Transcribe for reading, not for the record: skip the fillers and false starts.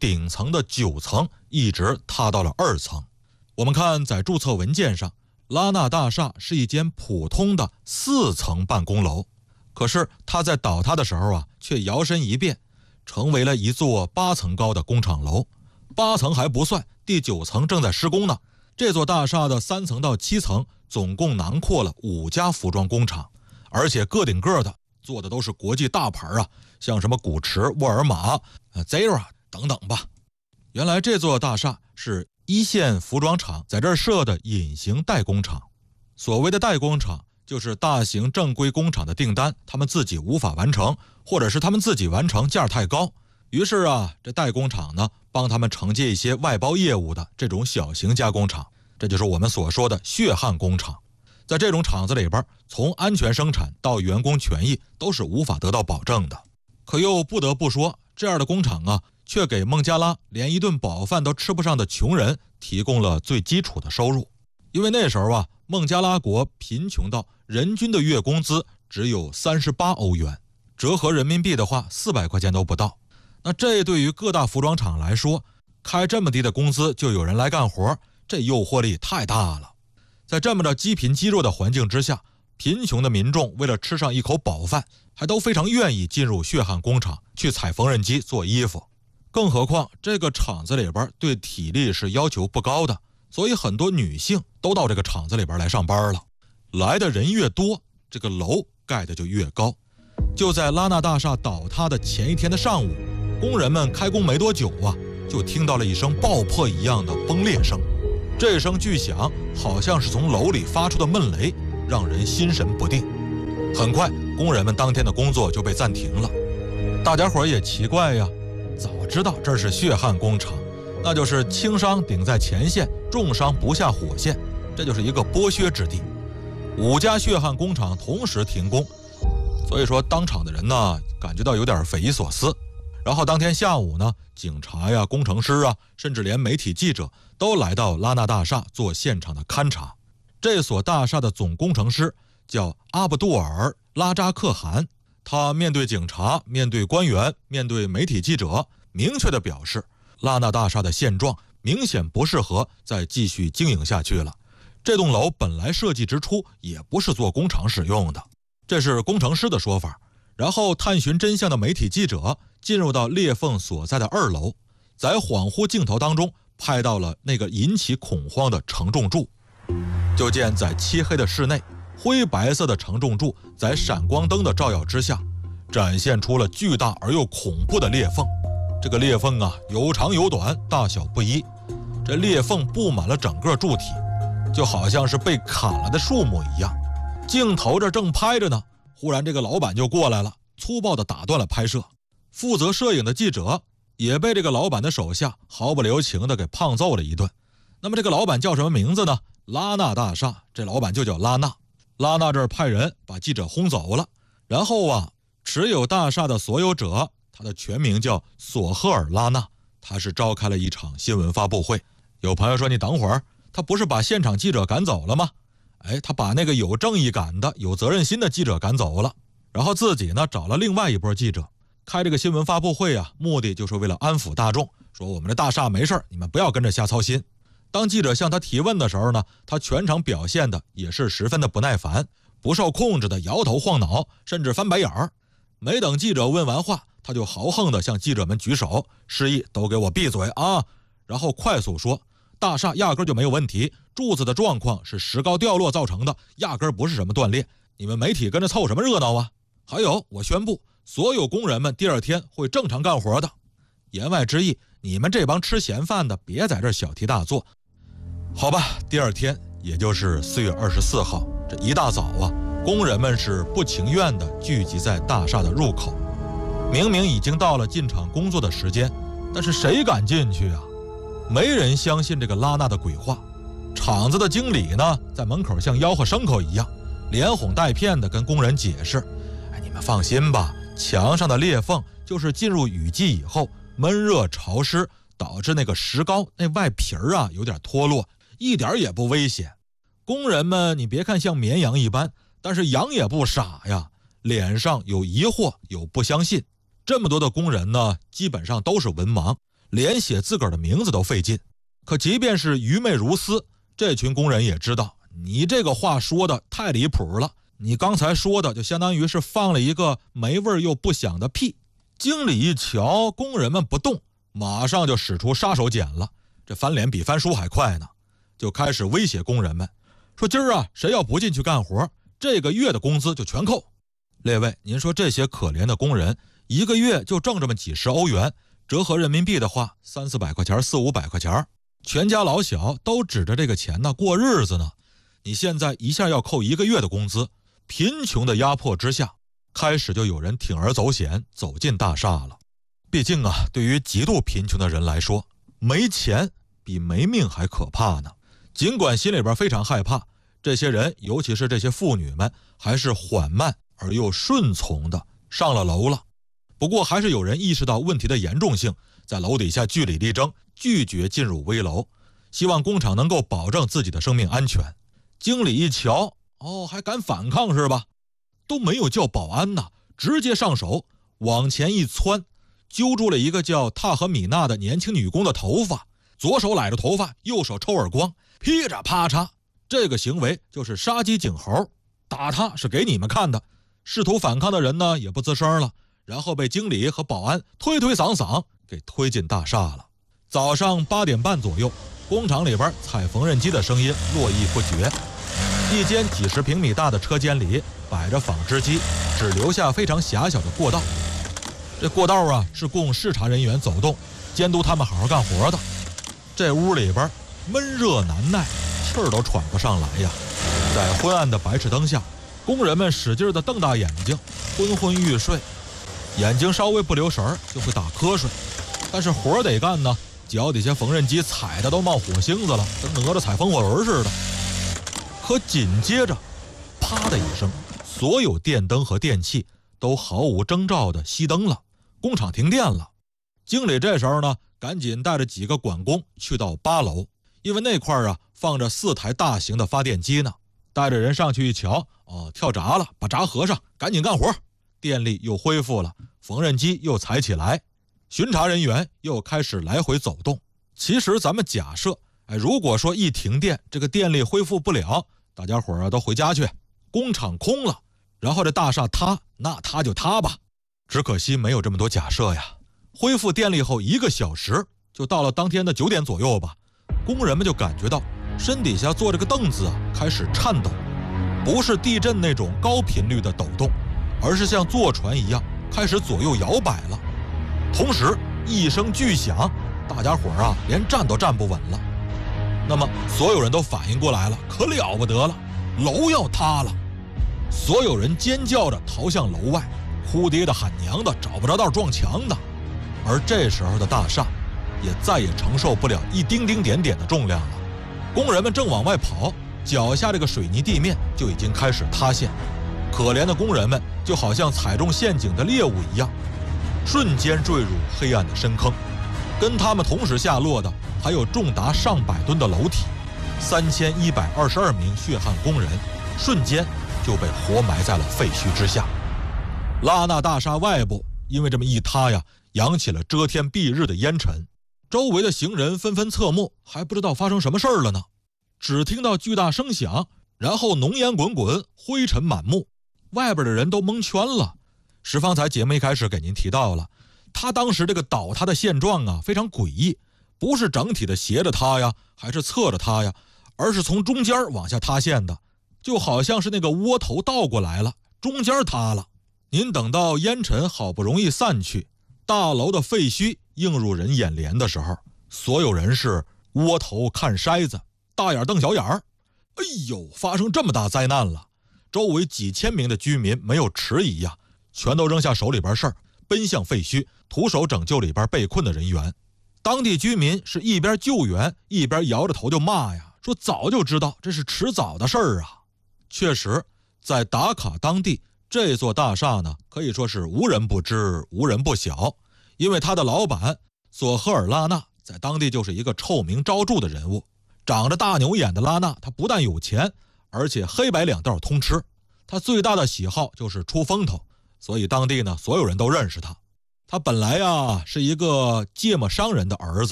顶层的9层一直塌到了2层。我们看在注册文件上，拉纳大厦是一间普通的4层办公楼，可是它在倒塌的时候啊，却摇身一变，成为了一座8层高的工厂楼。8层还不算，第9层正在施工呢。这座大厦的3层到7层总共囊括了5家服装工厂，而且个顶个的，做的都是国际大牌啊，像什么古驰、沃尔玛、Zara 等等吧。原来这座大厦是一线服装厂在这儿设的隐形代工厂。所谓的代工厂，就是大型正规工厂的订单他们自己无法完成，或者是他们自己完成价太高，于是啊，这代工厂呢帮他们承接一些外包业务的这种小型加工厂，这就是我们所说的血汗工厂。在这种厂子里边，从安全生产到员工权益都是无法得到保证的。可又不得不说，这样的工厂啊，却给孟加拉连一顿饱饭都吃不上的穷人提供了最基础的收入。因为那时候啊，孟加拉国贫穷到人均的月工资只有38欧元，折合人民币的话400块钱都不到。那这对于各大服装厂来说，开这么低的工资就有人来干活，这诱惑力太大了。在这么着积贫积弱的环境之下，贫穷的民众为了吃上一口饱饭，还都非常愿意进入血汗工厂去踩缝纫机做衣服。更何况这个厂子里边对体力是要求不高的，所以很多女性都到这个厂子里边来上班了。来的人越多，这个楼盖的就越高。就在拉纳大厦倒塌的前一天的上午，工人们开工没多久啊，就听到了一声爆破一样的崩裂声。这声巨响好像是从楼里发出的闷雷，让人心神不定。很快，工人们当天的工作就被暂停了。大家伙也奇怪呀，早知道这是血汗工厂，那就是轻伤顶在前线，重伤不下火线，这就是一个剥削之地。5家血汗工厂同时停工，所以说当场的人呢感觉到有点匪夷所思。然后当天下午呢，警察呀、工程师啊，甚至连媒体记者都来到拉纳大厦做现场的勘察。这所大厦的总工程师叫阿卜杜尔·拉扎克汗，他面对警察、面对官员、面对媒体记者，明确地表示，拉纳大厦的现状明显不适合再继续经营下去了。这栋楼本来设计之初也不是做工厂使用的，这是工程师的说法。然后探寻真相的媒体记者进入到裂缝所在的2楼，在恍惚镜头当中拍到了那个引起恐慌的承重柱。就见在漆黑的室内，灰白色的承重柱在闪光灯的照耀之下，展现出了巨大而又恐怖的裂缝。这个裂缝啊，有长有短，大小不一。这裂缝布满了整个柱体，就好像是被砍了的树木一样。镜头这正拍着呢，忽然这个老板就过来了，粗暴地打断了拍摄。负责摄影的记者也被这个老板的手下毫不留情地给胖揍了一顿。那么这个老板叫什么名字呢？拉纳大厦，这老板就叫拉纳。拉纳这儿派人把记者轰走了，然后啊，持有大厦的所有者，他的全名叫索赫尔拉纳，他是召开了一场新闻发布会。有朋友说，你等会儿，他不是把现场记者赶走了吗？他把那个有正义感的、有责任心的记者赶走了，然后自己呢找了另外一波记者。开这个新闻发布会啊，目的就是为了安抚大众，说我们的大厦没事，你们不要跟着瞎操心。当记者向他提问的时候呢，他全场表现的也是十分的不耐烦，不受控制的摇头晃脑，甚至翻白眼儿。没等记者问完话，他就豪横的向记者们举手，示意都给我闭嘴啊！然后快速说，大厦压根就没有问题，柱子的状况是石膏掉落造成的，压根不是什么断裂，你们媒体跟着凑什么热闹啊？还有，我宣布，所有工人们第2天会正常干活的。言外之意，你们这帮吃闲饭的别在这小题大做。好吧，第2天，也就是4月24号，这一大早啊，工人们是不情愿地聚集在大厦的入口。明明已经到了进场工作的时间，但是谁敢进去啊？没人相信这个拉纳的鬼话。厂子的经理呢，在门口像吆喝牲口一样，连哄带骗地跟工人解释，你们放心吧，墙上的裂缝就是进入雨季以后闷热潮湿，导致那个石膏那外皮啊有点脱落，一点也不危险。工人们你别看像绵羊一般，但是羊也不傻呀，脸上有疑惑，有不相信。这么多的工人呢，基本上都是文盲， 连写自个儿的名字都费劲。可即便是愚昧如斯，这群工人也知道，你这个话说的太离谱了，你刚才说的就相当于是放了一个没味又不响的屁。经理一瞧工人们不动，马上就使出杀手锏了，这翻脸比翻书还快呢，就开始威胁工人们，说今儿啊，谁要不进去干活，这个月的工资就全扣。列位，您说这些可怜的工人一个月就挣这么几十欧元，折合人民币的话，300-400块钱，400-500块钱，全家老小都指着这个钱呢过日子呢。你现在一下要扣一个月的工资，贫穷的压迫之下，开始就有人铤而走险走进大厦了。毕竟啊，对于极度贫穷的人来说，没钱比没命还可怕呢。尽管心里边非常害怕，这些人尤其是这些妇女们还是缓慢而又顺从的上了楼了。不过还是有人意识到问题的严重性，在楼底下据理力争，拒绝进入危楼，希望工厂能够保证自己的生命安全。经理一瞧，还敢反抗是吧？都没有叫保安呢，直接上手，往前一窜，揪住了一个叫塔和米娜的年轻女工的头发，左手揽着头发，右手抽耳光，噼嚓啪嚓。这个行为就是杀鸡儆猴，打他是给你们看的。试图反抗的人呢也不吱声了，然后被经理和保安推推搡搡给推进大厦了。早上8点半左右，工厂里边踩缝纫机的声音络绎不绝。一间几十平米大的车间里摆着纺织机，只留下非常狭小的过道。这过道啊是供视察人员走动，监督他们好好干活的。这屋里边闷热难耐，气儿都喘不上来呀。在昏暗的白炽灯下，工人们使劲地瞪大眼睛，昏昏欲睡，眼睛稍微不留神就会打瞌睡。但是活得干呢，脚底下缝纫机踩的都冒火星子了，跟哪吒踩风火轮似的。可紧接着啪的一声，所有电灯和电器都毫无征兆地熄灯了，工厂停电了。经理这时候呢，赶紧带着几个管工去到8楼，因为那块啊放着4台大型的发电机呢。带着人上去一瞧，跳闸了，把闸合上，赶紧干活。电力又恢复了，缝纫机又踩起来，巡查人员又开始来回走动。其实咱们假设，如果说一停电，这个电力恢复不了，大家伙都回家去，工厂空了，然后这大厦塌，那塌就塌吧。只可惜没有这么多假设呀。恢复电力后1个小时，就到了当天的9点左右吧，工人们就感觉到身底下坐这个凳子开始颤抖，不是地震那种高频率的抖动，而是像坐船一样开始左右摇摆了。同时一声巨响，大家伙连站都站不稳了。那么所有人都反应过来了，可了不得了，楼要塌了。所有人尖叫着逃向楼外，哭爹的喊娘的，找不着道撞墙的。而这时候的大厦也再也承受不了一丁丁点点的重量了。工人们正往外跑，脚下这个水泥地面就已经开始塌陷。可怜的工人们就好像踩中陷阱的猎物一样，瞬间坠入黑暗的深坑。跟他们同时下落的还有重达上百吨的楼体，3122名血汗工人瞬间就被活埋在了废墟之下。拉纳大厦外部因为这么一塌呀，扬起了遮天蔽日的烟尘。周围的行人纷纷侧目，还不知道发生什么事儿了呢。只听到巨大声响，然后浓烟滚滚，灰尘满目，外边的人都蒙圈了。石方才节目一开始给您提到了，他当时这个倒塌的现状啊非常诡异，不是整体的斜着塌呀，还是侧着塌呀，而是从中间往下塌陷的，就好像是那个窝头倒过来了，中间塌了。您等到烟尘好不容易散去，大楼的废墟映入人眼帘的时候，所有人是窝头看筛子，大眼瞪小眼儿。哎呦，发生这么大灾难了！周围几千名的居民没有迟疑呀，全都扔下手里边事儿，奔向废墟，徒手拯救里边被困的人员。当地居民是一边救援，一边摇着头就骂呀，说早就知道这是迟早的事儿啊。确实，在达卡当地，这座大厦呢，可以说是无人不知，无人不晓。因为他的老板索赫尔拉纳在当地就是一个臭名昭著的人物。长着大牛眼的拉纳，他不但有钱，而且黑白两道通吃。他最大的喜好就是出风头，所以当地呢所有人都认识他。 他本来呀是一个芥末商人的儿子。